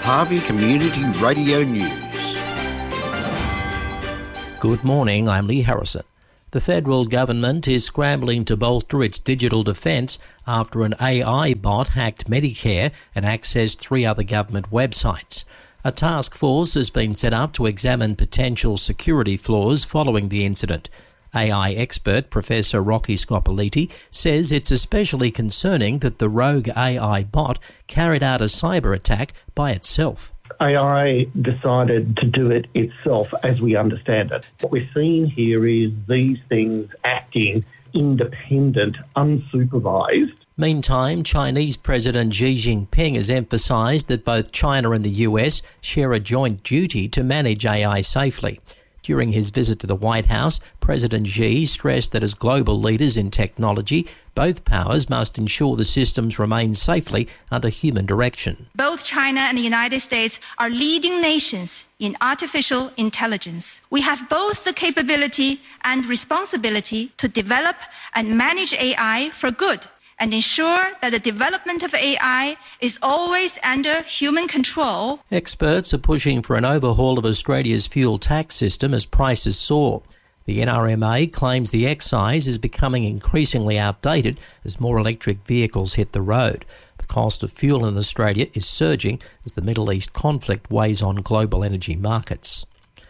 Harvey Community Radio News. Good morning, I'm Lee Harrison. The federal government is scrambling to bolster its digital defence after an AI bot hacked Medicare and accessed 3 other government websites. A task force has been set up to examine potential security flaws following the incident. AI expert Professor Rocky Scopoliti says it's especially concerning that the rogue AI bot carried out a cyber attack by itself. AI decided to do it itself as we understand it. What we're seeing here is these things acting independent, unsupervised. Meantime, Chinese President Xi Jinping has emphasised that both China and the US share a joint duty to manage AI safely. During his visit to the White House, President Xi stressed that as global leaders in technology, both powers must ensure the systems remain safely under human direction. Both China and the United States are leading nations in artificial intelligence. We have both the capability and responsibility to develop and manage AI for good, and ensure that the development of AI is always under human control. Experts are pushing for an overhaul of Australia's fuel tax system as prices soar. The NRMA claims the excise is becoming increasingly outdated as more electric vehicles hit the road. The cost of fuel in Australia is surging as the Middle East conflict weighs on global energy markets.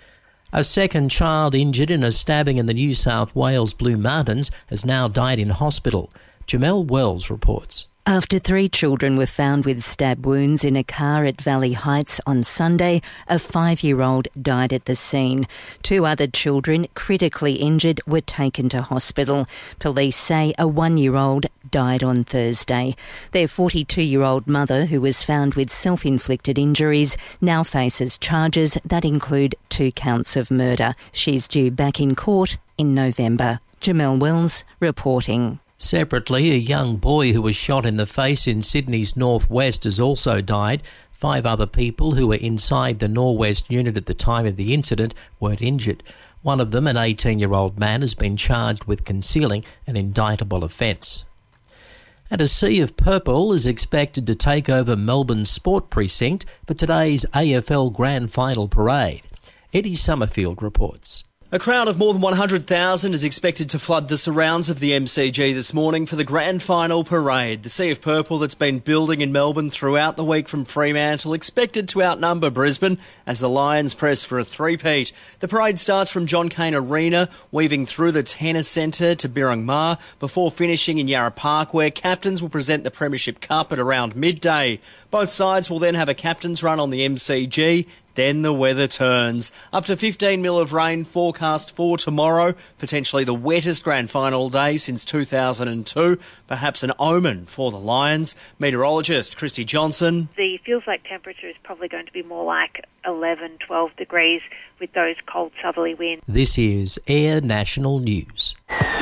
A second child injured in a stabbing in the New South Wales Blue Mountains has now died in hospital. Jamelle Wells reports. After 3 children were found with stab wounds in a car at Valley Heights on Sunday, a 5-year-old died at the scene. 2 other children, critically injured, were taken to hospital. Police say a 1-year-old died on Thursday. Their 42-year-old mother, who was found with self-inflicted injuries, now faces charges that include 2 counts of murder. She's due back in court in November. Jamelle Wells reporting. Separately, a young boy who was shot in the face in Sydney's northwest has also died. 5 other people who were inside the Norwest unit at the time of the incident weren't injured. One of them, an 18-year-old man, has been charged with concealing an indictable offence. And a sea of purple is expected to take over Melbourne's sport precinct for today's AFL Grand Final parade. Eddie Summerfield reports. A crowd of more than 100,000 is expected to flood the surrounds of the MCG this morning for the Grand Final parade. The sea of purple that's been building in Melbourne throughout the week from Fremantle expected to outnumber Brisbane as the Lions press for a three-peat. The parade starts from John Cain Arena, weaving through the Tennis Centre to Birrong Maher before finishing in Yarra Park, where captains will present the Premiership Cup at around midday. Both sides will then have a captain's run on the MCG. Then the weather turns. Up to 15 mil of rain forecast for tomorrow, potentially the wettest grand final day since 2002. Perhaps an omen for the Lions. Meteorologist Christy Johnson. The feels-like temperature is probably going to be more like 11, 12 degrees with those cold southerly winds. This is Air National News.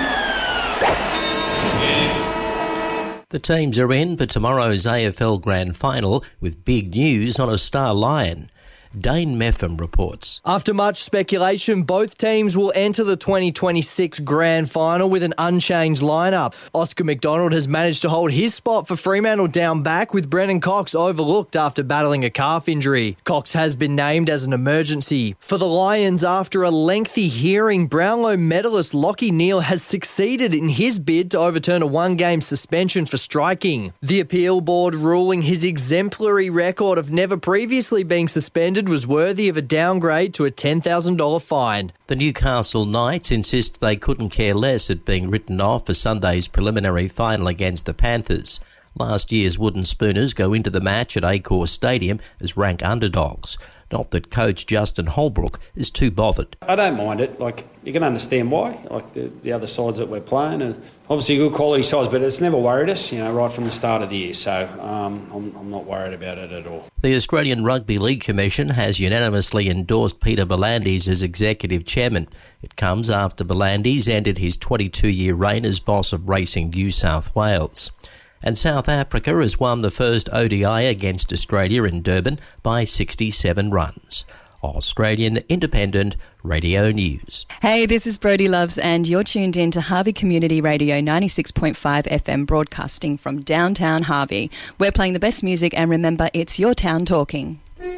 The teams are in for tomorrow's AFL Grand Final with big news on a star Lion. Dane Meffam reports. After much speculation, both teams will enter the 2026 Grand Final with an unchanged lineup. Oscar McDonald has managed to hold his spot for Fremantle down back, with Brennan Cox overlooked after battling a calf injury. Cox has been named as an emergency. For the Lions, after a lengthy hearing, Brownlow medalist Lachie Neale has succeeded in his bid to overturn a 1-game suspension for striking. The appeal board ruling his exemplary record of never previously being suspended was worthy of a downgrade to a $10,000 fine. The Newcastle Knights insist they couldn't care less at being written off for Sunday's preliminary final against the Panthers. Last year's Wooden Spooners go into the match at Accor Stadium as rank underdogs. Not that coach Justin Holbrook is too bothered. I don't mind it. You can understand why. The other sides that we're playing are obviously good quality sides, but it's never worried us, right from the start of the year. So I'm not worried about it at all. The Australian Rugby League Commission has unanimously endorsed Peter V'landys as executive chairman. It comes after V'landys ended his 22-year reign as boss of Racing New South Wales. And South Africa has won the first ODI against Australia in Durban by 67 runs. Australian Independent Radio News. Hey, this is Brodie Loves and you're tuned in to Harvey Community Radio 96.5 FM, broadcasting from downtown Harvey. We're playing the best music and remember, it's your town talking.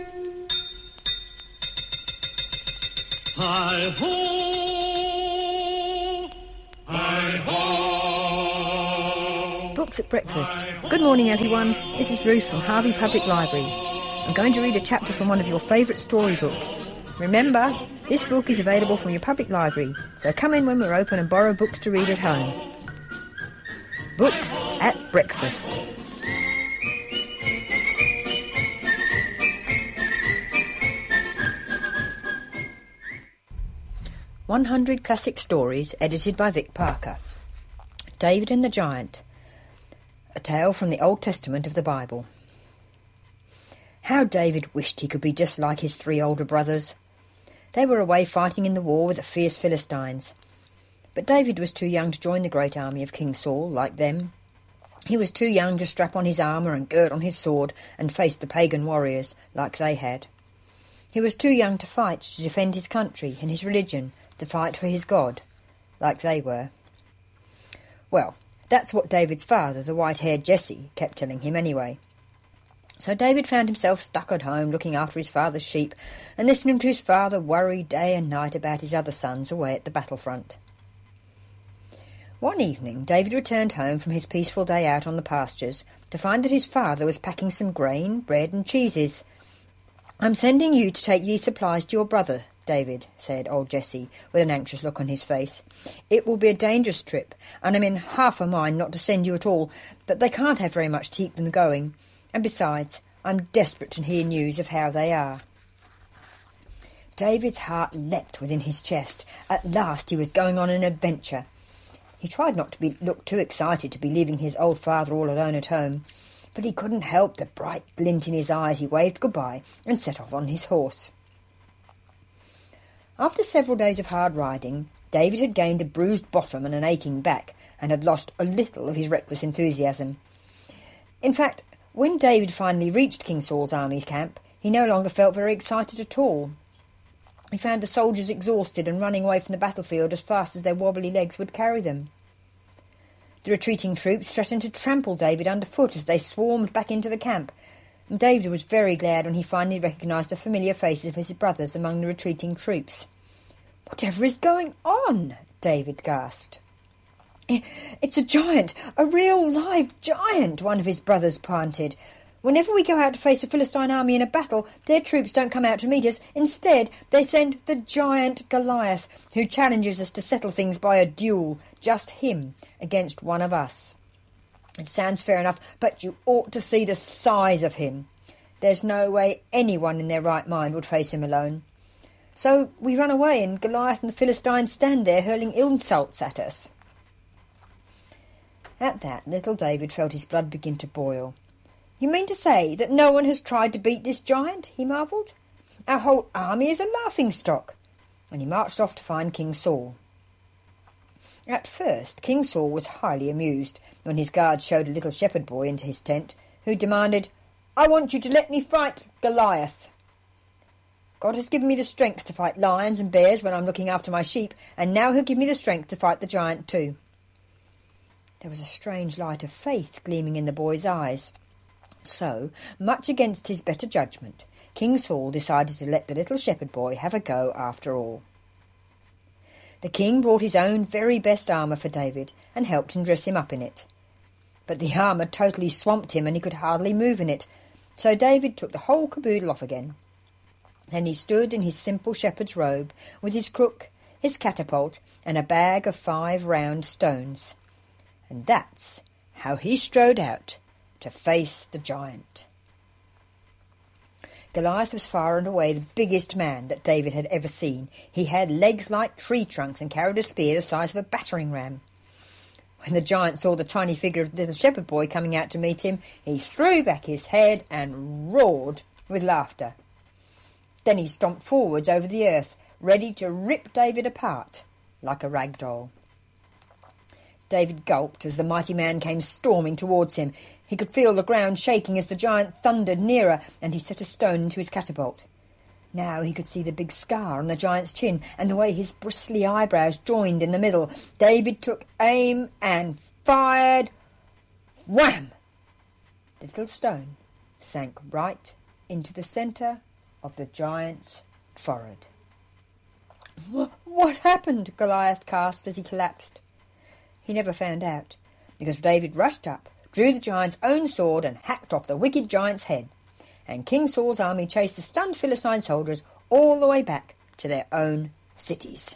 Hi-ho! Hi-ho! Books at breakfast. Good morning, everyone. This is Ruth from Harvey Public Library. I'm going to read a chapter from one of your favourite storybooks. Remember, this book is available from your public library, so come in when we're open and borrow books to read at home. Books at breakfast. "100 Classic Stories," edited by Vic Parker. David and the Giant. A tale from the Old Testament of the Bible. How David wished he could be just like his 3 older brothers. They were away fighting in the war with the fierce Philistines. But David was too young to join the great army of King Saul, like them. He was too young to strap on his armour and gird on his sword and face the pagan warriors, like they had. He was too young to fight to defend his country and his religion, to fight for his God, like they were. Well, that's what David's father, the white-haired Jesse, kept telling him anyway. So David found himself stuck at home looking after his father's sheep and listening to his father worry day and night about his other sons away at the battlefront. One evening David returned home from his peaceful day out on the pastures to find that his father was packing some grain, bread and cheeses. "I'm sending you to take these supplies to your brother, David," said old Jesse, with an anxious look on his face. "It will be a dangerous trip, and I'm in half a mind not to send you at all, but they can't have very much to keep them going. And besides, I'm desperate to hear news of how they are." David's heart leapt within his chest. At last he was going on an adventure. He tried not to look too excited to be leaving his old father all alone at home, but he couldn't help the bright glint in his eye as he waved goodbye and set off on his horse. After several days of hard riding, David had gained a bruised bottom and an aching back, and had lost a little of his reckless enthusiasm. In fact, when David finally reached King Saul's army camp, he no longer felt very excited at all. He found the soldiers exhausted and running away from the battlefield as fast as their wobbly legs would carry them. The retreating troops threatened to trample David underfoot as they swarmed back into the camp, and David was very glad when he finally recognised the familiar faces of his brothers among the retreating troops. "Whatever is going on?" David gasped. "It's a giant, a real live giant," one of his brothers panted. "Whenever we go out to face a Philistine army in a battle, their troops don't come out to meet us. Instead, they send the giant Goliath, who challenges us to settle things by a duel, just him against one of us. It sounds fair enough, but you ought to see the size of him. There's no way anyone in their right mind would face him alone. So we run away, and Goliath and the Philistines stand there hurling insults at us." At that, little David felt his blood begin to boil. "You mean to say that no one has tried to beat this giant?" he marvelled. "Our whole army is a laughing-stock." And he marched off to find King Saul. At first, King Saul was highly amused when his guards showed a little shepherd boy into his tent, who demanded, "I want you to let me fight Goliath. God has given me the strength to fight lions and bears when I'm looking after my sheep, and now he'll give me the strength to fight the giant too." There was a strange light of faith gleaming in the boy's eyes. So, much against his better judgment, King Saul decided to let the little shepherd boy have a go after all. The king brought his own very best armour for David and helped him dress him up in it. But the armour totally swamped him and he could hardly move in it, so David took the whole caboodle off again. Then he stood in his simple shepherd's robe, with his crook, his catapult, and a bag of 5 round stones. And that's how he strode out to face the giant. Goliath was far and away the biggest man that David had ever seen. He had legs like tree trunks and carried a spear the size of a battering ram. When the giant saw the tiny figure of the little shepherd boy coming out to meet him, he threw back his head and roared with laughter. Then he stomped forwards over the earth, ready to rip David apart like a rag doll. David gulped as the mighty man came storming towards him. He could feel the ground shaking as the giant thundered nearer, and he set a stone into his catapult. Now he could see the big scar on the giant's chin and the way his bristly eyebrows joined in the middle. David took aim and fired. Wham! The little stone sank right into the centre of the giant's forehead. What happened? Goliath gasped as he collapsed. He never found out, because David rushed up, drew the giant's own sword and hacked off the wicked giant's head. And King Saul's army chased the stunned Philistine soldiers all the way back to their own cities.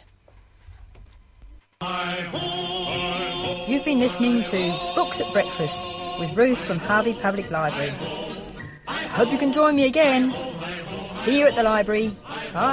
You've been listening to Books at Breakfast with Ruth from Harvey Public Library. I hope you can join me again. See you at the library.